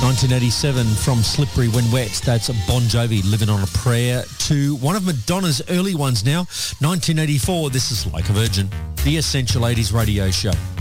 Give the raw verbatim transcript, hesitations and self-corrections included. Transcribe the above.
nineteen eighty-seven from Slippery When Wet. That's Bon Jovi, Living on a Prayer, to one of Madonna's early ones now, nineteen eighty-four. This is Like a Virgin, the Essential eighties radio show.